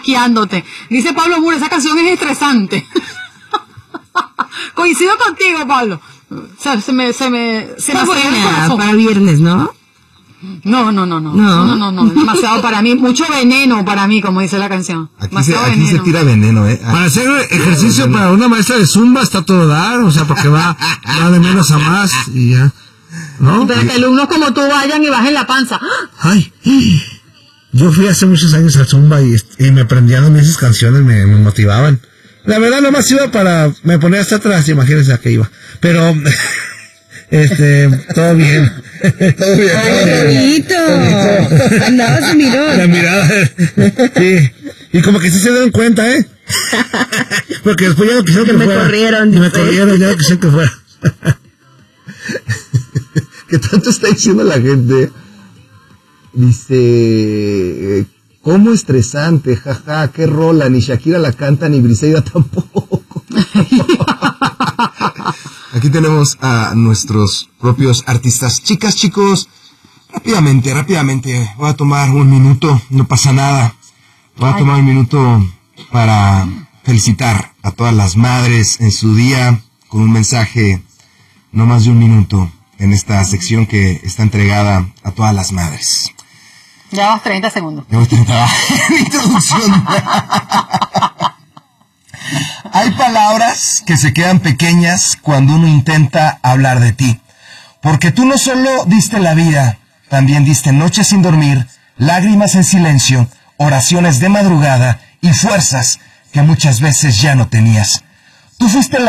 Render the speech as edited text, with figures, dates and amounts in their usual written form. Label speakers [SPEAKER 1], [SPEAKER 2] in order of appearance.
[SPEAKER 1] stalkeándote. Dice Pablo Muro, esa canción es estresante. Coincido contigo, Pablo. O sea, se me acelera el corazón.
[SPEAKER 2] Para viernes, ¿no?
[SPEAKER 1] No, demasiado para mí, mucho veneno para mí, como dice la canción.
[SPEAKER 3] Aquí se tira veneno,
[SPEAKER 4] Para hacer ejercicio para una maestra de Zumba está todo dar, o sea, porque va de menos a más y ya, ¿no?
[SPEAKER 1] Pero que alumnos como tú vayan y bajen la panza.
[SPEAKER 4] Ay, yo fui hace muchos años al Zumba y me prendían a mí esas canciones, me motivaban. La verdad nomás iba me ponía hasta atrás, imagínense a qué iba. Pero, todo bien. Todo bien.
[SPEAKER 2] ¡Qué bonito! Andabas en mirón.
[SPEAKER 4] La mirada, sí. Y como que sí se dieron cuenta, porque después ya no quisieron que
[SPEAKER 2] me
[SPEAKER 4] fuera.
[SPEAKER 2] corrieron.
[SPEAKER 4] Y me corrieron, ya no quisieron que fuera. ¿Qué tanto está diciendo la gente? Dice, ¿cómo estresante? Jaja, qué rola, ni Shakira la canta, ni Briseida tampoco.
[SPEAKER 3] Aquí tenemos a nuestros propios artistas. Chicas, chicos, rápidamente, voy a tomar un minuto, no pasa nada. Voy a tomar un minuto para felicitar a todas las madres en su día con un mensaje, no más de un minuto, en esta sección que está entregada a todas las madres.
[SPEAKER 1] Llevamos 30 segundos.
[SPEAKER 3] Llevamos 30 introducción. Hay palabras que se quedan pequeñas cuando uno intenta hablar de ti. Porque tú no solo diste la vida, también diste noches sin dormir, lágrimas en silencio, oraciones de madrugada y fuerzas que muchas veces ya no tenías. Tú fuiste la